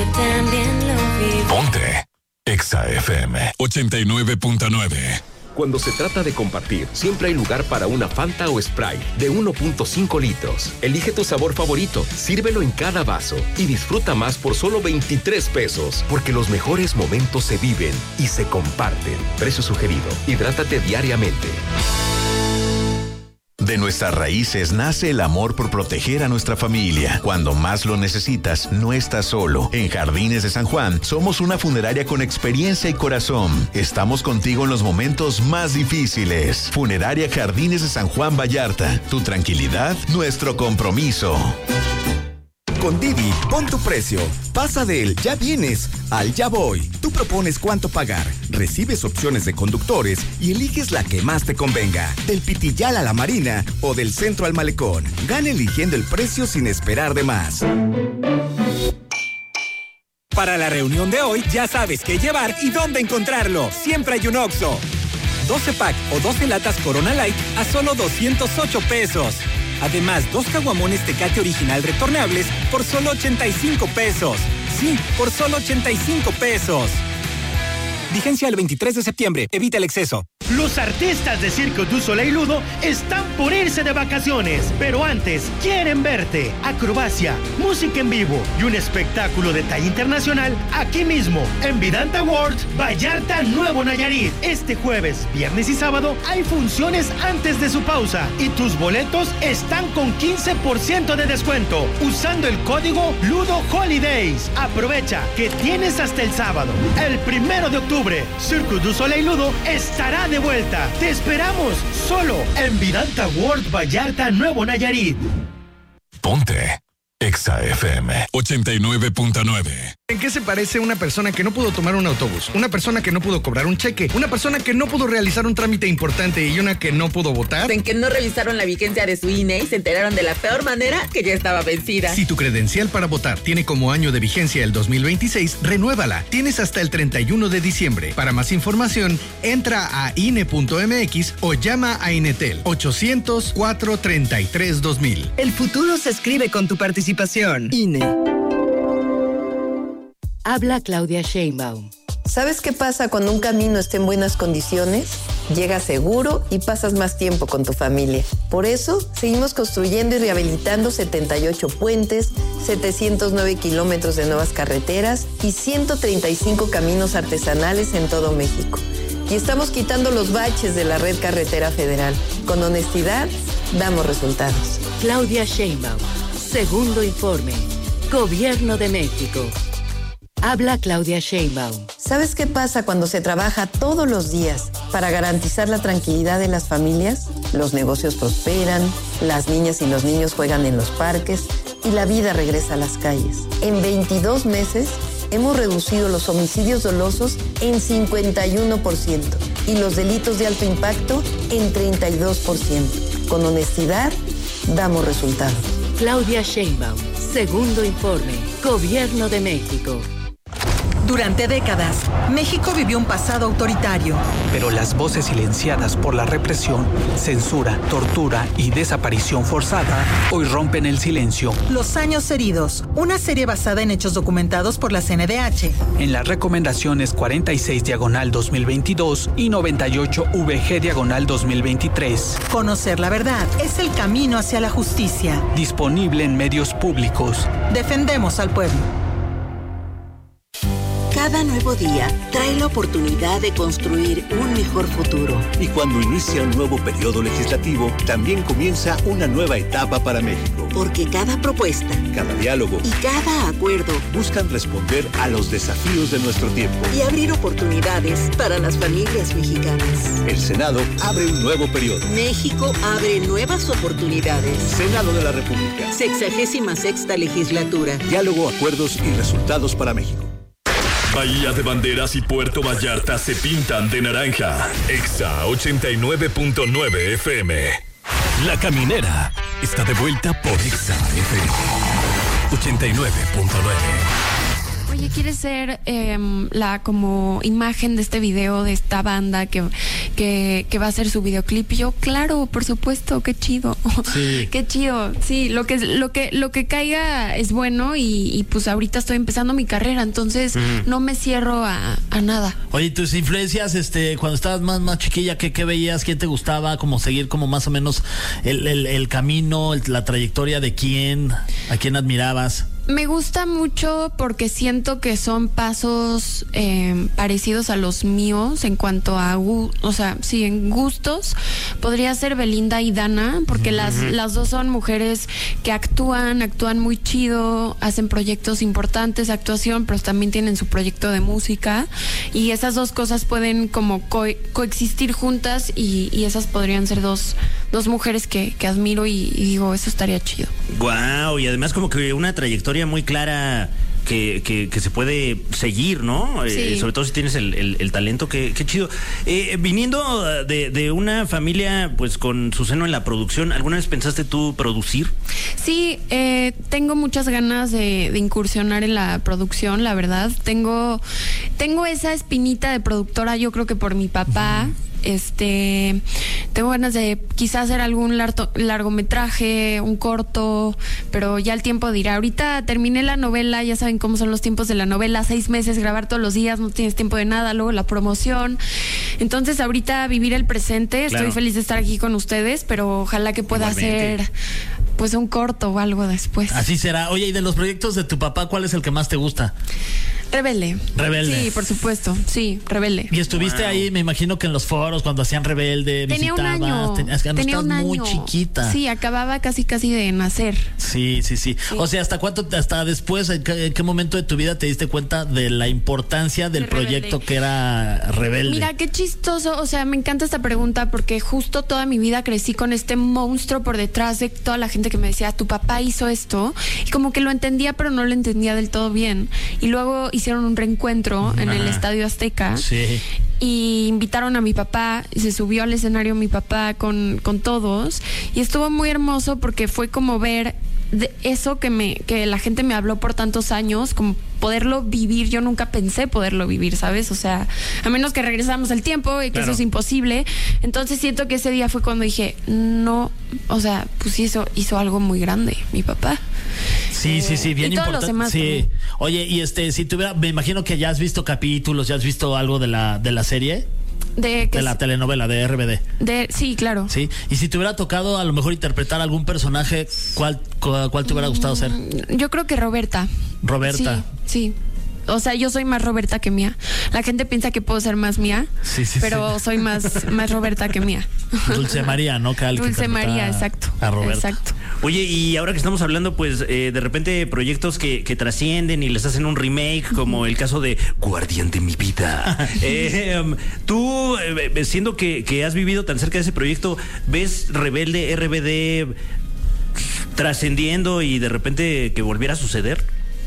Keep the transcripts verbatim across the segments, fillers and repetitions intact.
también lo viví. Ponte Exa F M ochenta y nueve punto nueve. Cuando se trata de compartir, siempre hay lugar para una Fanta o Sprite de uno punto cinco litros. Elige tu sabor favorito, sírvelo en cada vaso y disfruta más por solo veintitrés pesos. Porque los mejores momentos se viven y se comparten. Precio sugerido. Hidrátate diariamente. De nuestras raíces nace el amor por proteger a nuestra familia. Cuando más lo necesitas, no estás solo. En Jardines de San Juan, somos una funeraria con experiencia y corazón. Estamos contigo en los momentos más difíciles. Funeraria Jardines de San Juan Vallarta. Tu tranquilidad, nuestro compromiso. Con Didi, pon tu precio. Pasa del ya vienes al ya voy. Tú propones cuánto pagar, recibes opciones de conductores y eliges la que más te convenga. Del Pitillal a la Marina o del centro al Malecón. Gana eligiendo el precio sin esperar de más. Para la reunión de hoy, ya sabes qué llevar y dónde encontrarlo. Siempre hay un Oxxo. doce pack o doce latas Corona Light a solo doscientos ocho pesos. Además, dos caguamones Tecate Original retornables por solo ochenta y cinco pesos. Sí, por solo ochenta y cinco pesos. Vigencia el veintitrés de septiembre. Evita el exceso. Los artistas de Cirque du Soleil Ludo están por irse de vacaciones, pero antes quieren verte. Acrobacia, música en vivo y un espectáculo de talla internacional aquí mismo, en Vidanta World, Vallarta, Nuevo Nayarit. Este jueves, viernes y sábado hay funciones antes de su pausa y tus boletos están con quince por ciento de descuento usando el código Ludo Holidays. Aprovecha que tienes hasta el sábado. El primero de octubre, Cirque du Soleil Ludo estará de vuelta. Te esperamos solo en Vidanta World Vallarta, Nuevo Nayarit. Ponte Exa F M ochenta y nueve punto nueve. ¿En qué se parece una persona que no pudo tomar un autobús? Una persona que no pudo cobrar un cheque, una persona que no pudo realizar un trámite importante y una que no pudo votar. En que no revisaron la vigencia de su I N E y se enteraron de la peor manera que ya estaba vencida. Si tu credencial para votar tiene como año de vigencia el dos mil veintiséis, renuévala. Tienes hasta el treinta y uno de diciembre. Para más información, entra a I N E punto M X o llama a Inetel ochocientos, cuatrocientos treinta y tres, dos mil. El futuro se escribe con tu participación. I N E. Habla Claudia Sheinbaum. ¿Sabes qué pasa cuando un camino está en buenas condiciones? Llegas seguro y pasas más tiempo con tu familia. Por eso, seguimos construyendo y rehabilitando setenta y ocho puentes, setecientos nueve kilómetros de nuevas carreteras y ciento treinta y cinco caminos artesanales en todo México. Y estamos quitando los baches de la red carretera federal. Con honestidad, damos resultados. Claudia Sheinbaum. Segundo informe. Gobierno de México. Habla Claudia Sheinbaum. ¿Sabes qué pasa cuando se trabaja todos los días para garantizar la tranquilidad de las familias? Los negocios prosperan, las niñas y los niños juegan en los parques y la vida regresa a las calles. En veintidós meses hemos reducido los homicidios dolosos en cincuenta y uno por ciento y los delitos de alto impacto en treinta y dos por ciento. Con honestidad, damos resultados. Claudia Sheinbaum. Segundo informe. Gobierno de México. Durante décadas, México vivió un pasado autoritario. Pero las voces silenciadas por la represión, censura, tortura y desaparición forzada hoy rompen el silencio. Los años heridos, una serie basada en hechos documentados por la C N D H. En las recomendaciones cuarenta y seis diagonal dos mil veintidós y noventa y ocho V G diagonal dos mil veintitrés. Conocer la verdad es el camino hacia la justicia. Disponible en medios públicos. Defendemos al pueblo. Cada nuevo día trae la oportunidad de construir un mejor futuro. Y cuando inicia un nuevo periodo legislativo, también comienza una nueva etapa para México. Porque cada propuesta, cada diálogo y cada acuerdo buscan responder a los desafíos de nuestro tiempo y abrir oportunidades para las familias mexicanas. El Senado abre un nuevo periodo. México abre nuevas oportunidades. Senado de la República. Sexagésima sexta legislatura. Diálogo, acuerdos y resultados para México. Bahía de Banderas y Puerto Vallarta se pintan de naranja. Exa ochenta y nueve punto nueve F M. La Caminera está de vuelta por Exa F M ochenta y nueve punto nueve. oye, ¿quieres ser eh, la como imagen de este video, de esta banda que, que, que va a hacer su videoclip? Y yo, claro, por supuesto, qué chido. Sí. Qué chido. Sí, lo que, lo que, lo que caiga es bueno y, y pues ahorita estoy empezando mi carrera, entonces mm. no me cierro a, a nada. Oye, tus influencias, este, cuando estabas más, más chiquilla, ¿qué, qué veías? ¿Quién te gustaba? Como seguir como más o menos el, el, el camino, el, la trayectoria de quién, a quién admirabas. Me gusta mucho porque siento que son pasos eh, parecidos a los míos en cuanto a, o sea, sí, en gustos. Podría ser Belinda y Dana, porque uh-huh. las, las dos son mujeres que actúan, actúan muy chido, hacen proyectos importantes, actuación, pero también tienen su proyecto de música. Y esas dos cosas pueden como co- coexistir juntas y, y esas podrían ser dos, dos mujeres que, que admiro y, y digo, eso estaría chido. Wow, y además como que una trayectoria muy clara que, que, que se puede seguir, ¿no? Sí. Eh, sobre todo si tienes el, el, el talento, que, qué chido. Eh, viniendo de, de una familia pues con su seno en la producción, ¿alguna vez pensaste tú producir? Sí, eh, tengo muchas ganas de, de incursionar en la producción, la verdad. Tengo, tengo esa espinita de productora, yo creo que por mi papá. Uh-huh. Este, tengo ganas de quizás hacer algún larto, largometraje, un corto, pero ya el tiempo dirá. Ahorita terminé la novela, ya saben cómo son los tiempos de la novela, seis meses, grabar todos los días, no tienes tiempo de nada, luego la promoción. Entonces ahorita vivir el presente, claro. Estoy feliz de estar aquí con ustedes, pero ojalá que pueda Igualmente. hacer pues un corto o algo después. Así será. Oye, y de los proyectos de tu papá, ¿cuál es el que más te gusta? Rebelde. Rebelde. Sí, por supuesto. Sí, Rebelde. Y estuviste wow. ahí, me imagino que en los foros cuando hacían Rebelde, tenía visitabas, un año. Tenías, tenía un año. muy chiquita. Sí, acababa casi casi de nacer. Sí, sí, sí, sí. O sea, ¿hasta cuánto, hasta después, en qué, en qué momento de tu vida te diste cuenta de la importancia del de proyecto que era Rebelde? Mira, qué chistoso. O sea, me encanta esta pregunta porque justo toda mi vida crecí con este monstruo por detrás de toda la gente que me decía, tu papá hizo esto. Y como que lo entendía, pero no lo entendía del todo bien. Y luego hicieron un reencuentro en el Estadio Azteca. Sí. Y invitaron a mi papá y se subió al escenario mi papá con, con todos y estuvo muy hermoso porque fue como ver de eso que me que la gente me habló por tantos años, como poderlo vivir. Yo nunca pensé poderlo vivir, ¿sabes? O sea, a menos que regresamos al tiempo y que claro. eso es imposible. Entonces siento que ese día fue cuando dije, no, o sea, pues hizo, hizo algo muy grande mi papá. Sí, sí, sí, bien y todos importante. Los demás sí. También. Oye, y este, si tuviera, me imagino que ya has visto capítulos, ya has visto algo de la, de la serie. De, de la es, telenovela de R B D. De, sí, claro. Sí. Y si te hubiera tocado a lo mejor interpretar algún personaje, ¿cuál, cuál, cuál te hubiera gustado ser? Yo creo que Roberta. Roberta. Sí, sí. O sea, yo soy más Roberta que Mía. La gente piensa que puedo ser más Mía, sí, sí, pero sí. soy más, más Roberta que Mía. Dulce María, ¿no? Cal, Dulce María, exacto. A Roberta. Exacto. Oye, y ahora que estamos hablando, pues, eh, de repente proyectos que, que trascienden y les hacen un remake, como el caso de Guardián de mi vida. eh, um, tú, eh, siendo que, que has vivido tan cerca de ese proyecto, ¿ves Rebelde, R B D trascendiendo y de repente que volviera a suceder?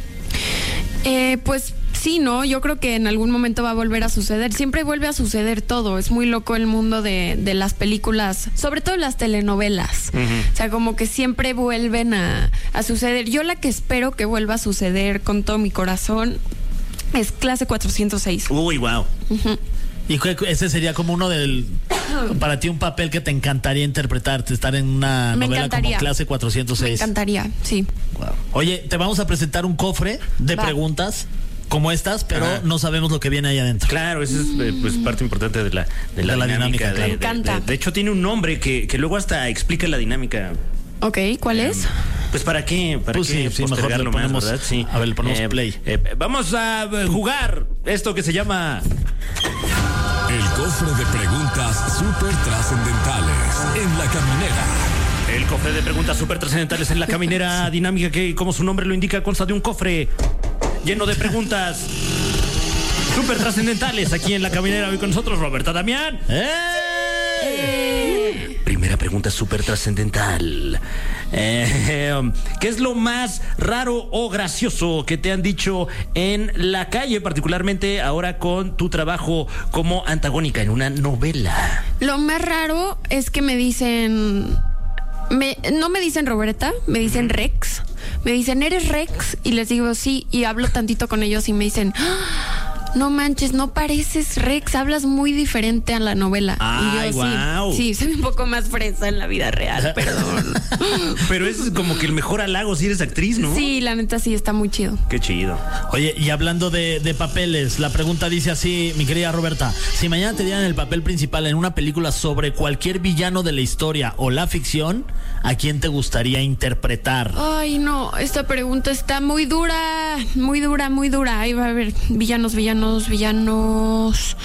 Eh, pues sí, ¿no? Yo creo que en algún momento va a volver a suceder. Siempre vuelve a suceder todo. Es muy loco el mundo de, de las películas, sobre todo las telenovelas. Uh-huh. O sea, como que siempre vuelven a, a suceder. Yo la que espero que vuelva a suceder con todo mi corazón es Clase cuatrocientos seis. Uy, wow. Uh-huh. Y ese sería como uno del... Para ti un papel que te encantaría interpretarte, estar en una Me novela encantaría. como Clase cuatrocientos seis. Me encantaría, sí. Wow. Oye, te vamos a presentar un cofre de Va. preguntas como estas, pero Ajá. no sabemos lo que viene ahí adentro. Claro, esa es eh, pues parte importante de la, de la, de la dinámica. dinámica de, Me encanta. De, de, de hecho, tiene un nombre que, que luego hasta explica la dinámica. Ok, ¿cuál eh, es? Pues para qué, para pues qué sí, sí, mejor le ponemos, más, ¿verdad? Sí. A ver, le ponemos eh, play. Eh, vamos a jugar esto que se llama... El cofre de preguntas súper trascendentales en La Caminera. El cofre de preguntas súper trascendentales en La Caminera, dinámica que, como su nombre lo indica, consta de un cofre lleno de preguntas súper trascendentales. Aquí en La Caminera, hoy con nosotros, Roberta Damián. ¡Eh! ¡Eh! Primera pregunta súper trascendental. Eh, ¿Qué es lo más raro o gracioso que te han dicho en la calle, particularmente ahora con tu trabajo como antagónica en una novela? Lo más raro es que me dicen... Me, no me dicen Roberta, me dicen Rex, me dicen, ¿eres Rex? Y les digo, sí, y hablo tantito con ellos y me dicen, ¡ah! No manches, no pareces Rex, hablas muy diferente a la novela. Ay, y yo, wow. sí, sí, soy un poco más fresa en la vida real, perdón. Pero es como que el mejor halago si eres actriz, ¿no? Sí, la neta sí, está muy chido. Qué chido. Oye, y hablando de, de papeles, la pregunta dice así, mi querida Roberta, si mañana te dieran el papel principal en una película sobre cualquier villano de la historia o la ficción, ¿a quién te gustaría interpretar? Ay, no, esta pregunta está muy dura, muy dura, muy dura. Ahí va a haber villanos, villanos, villanos.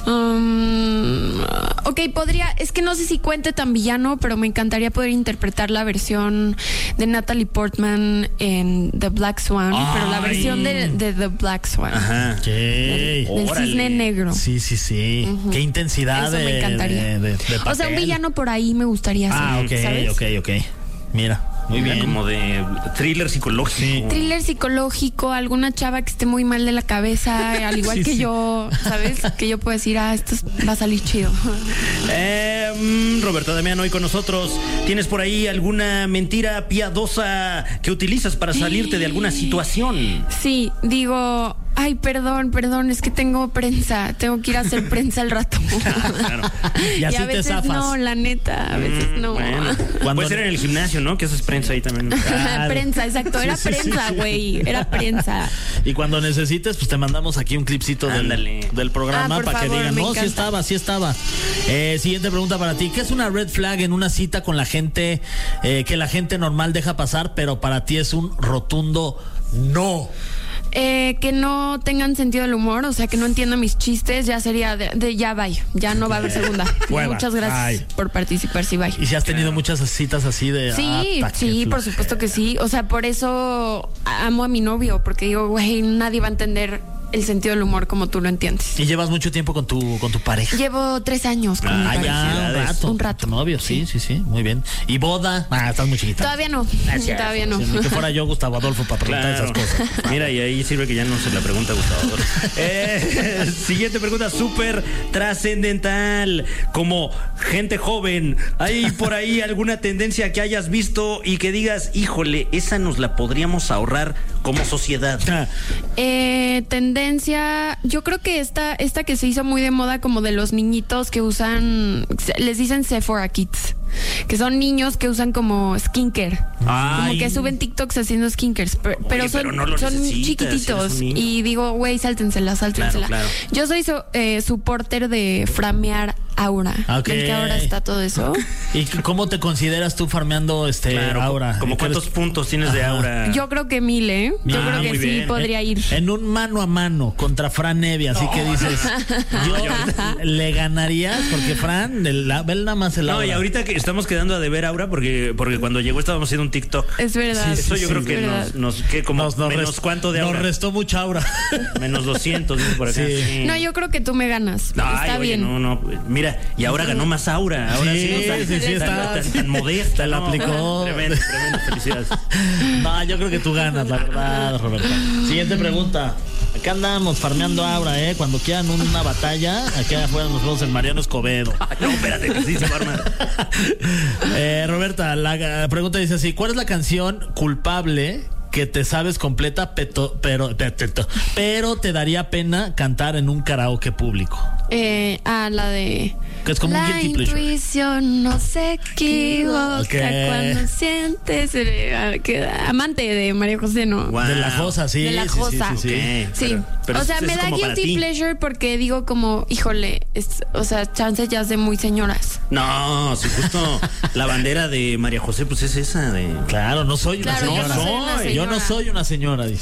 Um, ok, podría, es que no sé si cuente tan villano, pero me encantaría poder interpretar la versión de Natalie Portman en The Black Swan, Ay. pero la versión de, de The Black Swan. Ajá. Okay. Del, del cisne negro. Sí, sí, sí. Uh-huh. Qué intensidad. Eso de, me encantaría. De, de, de o sea, un villano por ahí me gustaría hacer. Ah, ok, ¿sabes? ok, ok. Mira. Muy bien. Como de thriller psicológico. Sí. Thriller psicológico, alguna chava que esté muy mal de la cabeza, al igual sí, que sí. yo, ¿sabes? Que yo puedo decir, ah, esto va a salir chido. Eh, Roberta Damián, hoy con nosotros. ¿Tienes por ahí alguna mentira piadosa que utilizas para salirte de alguna situación? Sí, digo... Ay, perdón, perdón, es que tengo prensa, tengo que ir a hacer prensa al rato. Claro, claro. Y así y a veces te zafas. No, la neta, a veces mm, no. Bueno, cuando... Puede ser en el gimnasio, ¿no? Que haces prensa ahí también. Claro. Prensa, exacto, era sí, prensa, güey, sí, sí. era prensa. Y cuando necesites, pues te mandamos aquí un clipcito del, del programa ah, para favor, que digan, no, encanta. sí estaba, sí estaba. Eh, siguiente pregunta para ti, ¿qué es una red flag en una cita con la gente eh, que la gente normal deja pasar, pero para ti es un rotundo no? Eh, que no tengan sentido del humor, o sea, que no entiendan mis chistes, ya sería de, de ya bye, ya no va a haber segunda. Hueva. Muchas gracias Ay. por participar, sí, bye. ¿Y si has tenido claro. muchas citas así de... Sí, ah, sí, por supuesto que sí, o sea, por eso amo a mi novio, porque digo, güey, nadie va a entender el sentido del humor como tú lo entiendes. ¿Y llevas mucho tiempo con tu con tu pareja? Llevo tres años con ah, mi pareja. Ya, un rato. Un rato. ¿Tu novio? Sí, sí, sí, muy bien. ¿Y boda? Ah, estás muy chiquita. Todavía no, Gracias. todavía no. Sí, ni que fuera yo, Gustavo Adolfo, para preguntar claro. esas cosas. Mira, y ahí sirve que ya no se la pregunta a Gustavo Adolfo. eh, siguiente pregunta, súper trascendental. Como gente joven, ¿hay por ahí alguna tendencia que hayas visto y que digas, híjole, esa nos la podríamos ahorrar como sociedad? Eh, tendencia... Yo creo que esta, esta que se hizo muy de moda como de los niñitos que usan, les dicen Sephora Kids, que son niños que usan como skincare. Ay. Como que suben TikToks haciendo skincares, pero, Oye, pero son, pero no son chiquititos. Y digo, güey, sáltensela, sáltensela. Claro, claro. Yo soy so, eh, supporter de framear aura. Okay. ¿Ven que ahora está todo eso? ¿Y cómo te consideras tú farmeando este claro, aura? ¿Como cuántos eres... puntos tienes de aura? Yo creo que mil, ¿eh? Yo ah, creo que sí bien. podría ir. En un mano a mano contra Fran Evia, así oh. que dices, yo le ganarías porque Fran, él nada más el aura. No, y ahorita que estamos quedando a deber aura porque, porque cuando llegó estábamos haciendo un TikTok. Es verdad. Sí, eso sí, yo sí, creo que nos, nos, ¿qué? Como nos, nos menos rest, cuánto de aura. Nos restó mucha aura. Menos doscientos, por acá. Sí. Sí. No, yo creo que tú me ganas. Ay, está oye, bien. No, no, mira, y ahora ganó más aura. Ahora sí, sí, no tan, sí, sí, tan, está tan, tan modesta. La no, aplicó. Tremendo, tremendo, felicidades. No, yo creo que tú ganas, la verdad, Roberto. Siguiente pregunta. Acá andamos farmeando aura, ¿eh? Cuando quieran una batalla, acá afuera nos vemos en Mariano Escobedo. No, espérate, que sí se va a armar. eh, Roberta, la pregunta dice así: ¿cuál es la canción culpable que te sabes completa, peto, pero, peto, pero te daría pena cantar en un karaoke público? Eh, ah, la de... Que es como la un guilty pleasure. intuición no se equivoca okay. cuando sientes eh, que, amante de María José, ¿no? Wow. De la Josa, sí. De la Josa. Sí, sí, sí, sí. sí. Pero, pero o sea, me da guilty pleasure porque digo como, híjole, es, o sea, chance ya es de muy señoras. No, si justo la bandera de María José, pues es esa de... Claro, no soy una claro, señora. Yo no soy una señora. Yo no soy una señora, dice.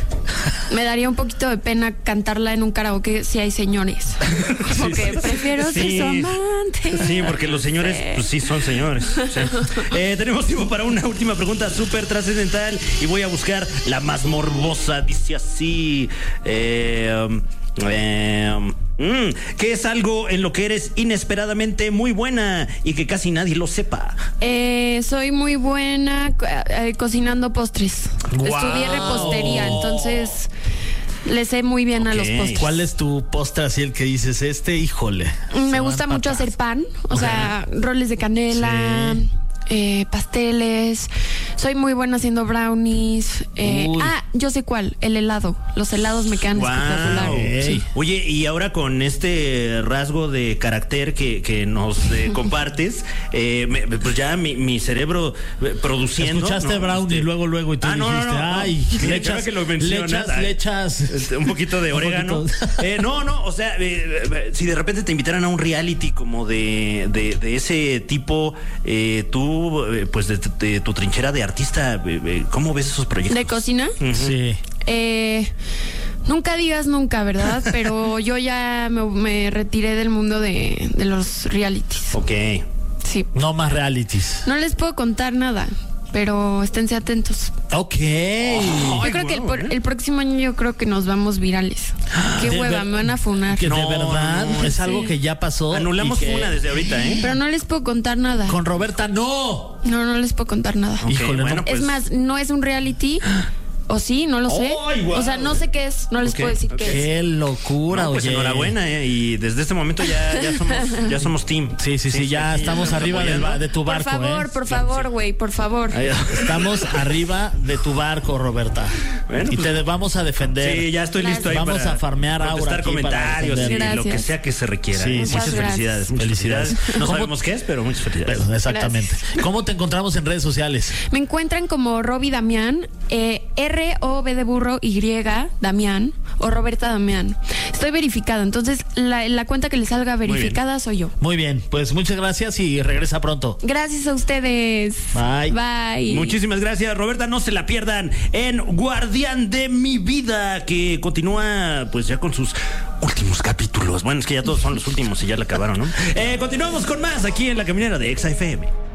Me daría un poquito de pena cantarla en un karaoke si hay señores. Como sí, que sí, prefiero sí. ser su amante. Sí, porque los señores, sí. pues sí, son señores. Sí. Eh, tenemos tiempo para una última pregunta súper trascendental y voy a buscar la más morbosa. Dice así... Eh... Um, Eh, mm, ¿qué es algo en lo que eres inesperadamente muy buena y que casi nadie lo sepa? Eh, soy muy buena eh, cocinando postres. Wow. Estudié repostería, entonces le sé muy bien okay. a los postres. ¿Cuál es tu postre así el que dices, este, híjole? Me gusta mucho hacer pan, o sea, roles de canela... Sí. Eh, pasteles, Soy muy buena haciendo brownies. Eh, ah, yo sé cuál, el helado. Los helados me quedan wow. espectaculares. Sí. Oye, y ahora con este rasgo de carácter que, que nos eh, compartes, eh, me, pues ya mi, mi cerebro eh, produciendo. Escuchaste ¿no? brownie este... luego, luego, y tú ah, dijiste, no, no, no, ay, no. le echas, que lo le echas, le echas este, un poquito de orégano. Poquito. Eh, no, no, o sea, eh, si de repente te invitaran a un reality como de, de, de ese tipo, eh, tú, eh, pues de, de tu trinchera de artista, eh, ¿cómo ves esos proyectos? ¿De cocina? Uh-huh. Sí. Eh, nunca digas nunca, ¿verdad? Pero yo ya me, me retiré del mundo de, de los realities. Ok. Sí. No más realities. No les puedo contar nada, pero esténse atentos. Ok. Oh, yo creo que el, por, el próximo año yo creo que nos vamos virales. Qué hueva, me van a funar. Que no, de verdad no, es sí. algo que ya pasó. Anulamos que... una desde ahorita, ¿eh? Pero no les puedo contar nada. Con Roberta, no. No, no les puedo contar nada. Okay, híjole, bueno, pues... Es más, no es un reality. O sí, no lo sé. Oh, wow. O sea, no sé qué es, no les okay, puedo decir okay. qué es. Qué locura, no, pues oye. Enhorabuena, eh, y desde este momento ya, ya somos, ya somos team. Sí, sí, sí, sí ya sí, estamos ya arriba de, de tu barco. Por favor, eh. por favor, güey, por favor. Estamos arriba de tu barco, Roberta. Bueno, y pues, te vamos a defender. Sí, ya estoy listo ahí. Vamos para a farmear aura aquí comentarios para y lo que sea que se requiera. Sí, muchas, muchas felicidades. Muchas felicidades. No sabemos qué es, pero muchas felicidades. Pero, exactamente. Gracias. ¿Cómo te encontramos en redes sociales? Me encuentran como Roby Damián, eh, R O B de burro Y Damián o Roberta Damián. Estoy verificada, entonces la, la cuenta que le salga verificada soy yo. Muy bien, pues muchas gracias y regresa pronto. Gracias a ustedes. Bye. Bye. Muchísimas gracias, Roberta. No se la pierdan en Guardián de mi Vida, que continúa pues ya con sus últimos capítulos. Bueno, es que ya todos son los últimos y ya la acabaron, ¿no? Eh, continuamos con más aquí en La Caminera de Exa F M.